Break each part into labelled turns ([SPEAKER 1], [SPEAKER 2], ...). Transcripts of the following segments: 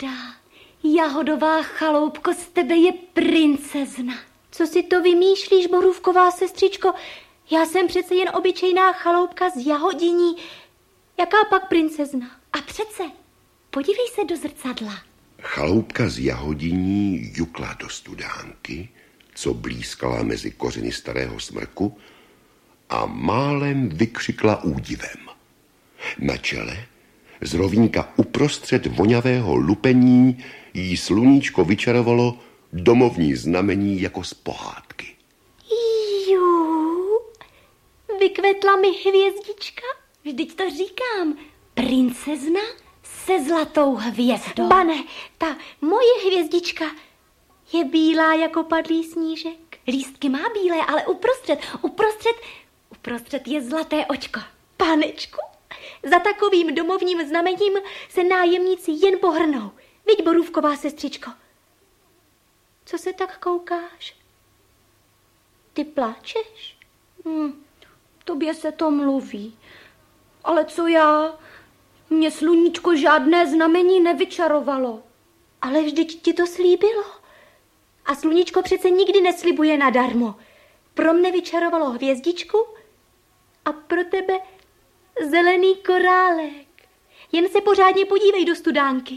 [SPEAKER 1] pravda. Jahodová chaloupko, z tebe je princezna.
[SPEAKER 2] Co si to vymýšlíš, borůvková sestřičko? Já jsem přece jen obyčejná chaloupka z Jahodiní. Jaká pak princezna?
[SPEAKER 1] A přece, podívej se do zrcadla.
[SPEAKER 3] Chaloupka z Jahodiní jukla do studánky, co blízkala mezi kořeny starého smrku, a málem vykřikla údivem. Na čele, z rovínka uprostřed vonavého lupení, jí sluníčko vyčarovalo domovní znamení jako z pohádky.
[SPEAKER 2] Jú, vykvetla mi hvězdička?
[SPEAKER 1] Vždyť to říkám, princezna se zlatou hvězdou.
[SPEAKER 2] Bane, ta moje hvězdička je bílá jako padlý snížek.
[SPEAKER 1] Lístky má bílé, ale uprostřed je zlaté očko.
[SPEAKER 2] Panečku, za takovým domovním znamením se nájemníci jen pohrnou. Viď, borůvková sestřičko. Co se tak koukáš? Ty pláčeš?
[SPEAKER 1] Tobě se to mluví. Ale co já? Mně sluníčko žádné znamení nevyčarovalo.
[SPEAKER 2] Ale vždyť ti to slíbilo. A sluníčko přece nikdy neslibuje nadarmo. Pro mne vyčarovalo hvězdičku a pro tebe zelený korálek. Jen se pořádně podívej do studánky.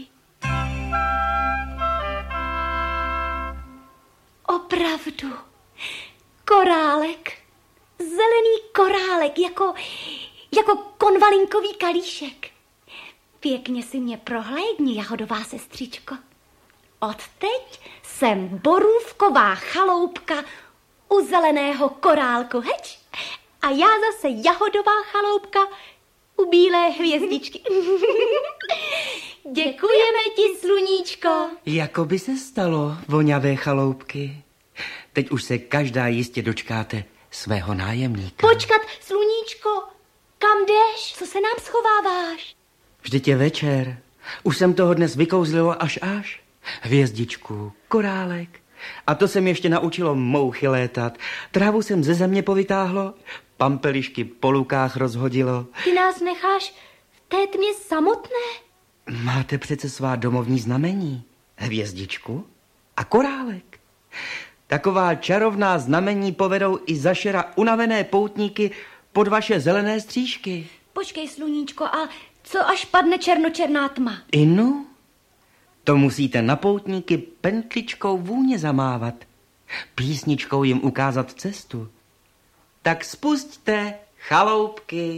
[SPEAKER 1] Opravdu. Korálek. Zelený korálek, jako konvalinkový kalíšek. Pěkně si mě prohlédni, jahodová sestřičko. Odteď jsem borůvková chaloupka u zeleného korálku, heč?
[SPEAKER 2] A já zase jahodová chaloupka u bílé hvězdičky.
[SPEAKER 1] Děkujeme ti, sluníčko.
[SPEAKER 4] Jako by se stalo, voňavé chaloupky. Teď už se každá jistě dočkáte svého nájemníka.
[SPEAKER 2] Počkat, sluníčko, kam jdeš?
[SPEAKER 1] Co se nám schováváš?
[SPEAKER 4] Vždyť je večer. Už jsem toho dnes vykouzlilo až. Hvězdičku, korálek. A to jsem ještě naučilo mouchy létat. Trávu jsem ze země povytáhlo, pampelišky po lukách rozhodilo.
[SPEAKER 2] Ty nás necháš v té tmě samotné?
[SPEAKER 4] Máte přece svá domovní znamení. Hvězdičku a korálek. Taková čarovná znamení povedou i zašera unavené poutníky pod vaše zelené střížky.
[SPEAKER 1] Počkej, sluníčko, a co až padne černočerná tma?
[SPEAKER 4] Inu? To musíte na poutníky pentličkou vůně zamávat. Písničkou jim ukázat cestu. Tak spusťte, chaloupky.